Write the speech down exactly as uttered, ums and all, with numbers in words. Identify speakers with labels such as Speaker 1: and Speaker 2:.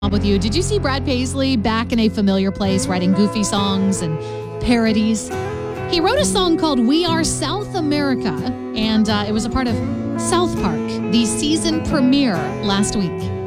Speaker 1: With you. Did you see Brad Paisley back in a familiar place writing goofy songs and parodies? He wrote a song called We Are South America, and uh, it was a part of South Park, the season premiere last week.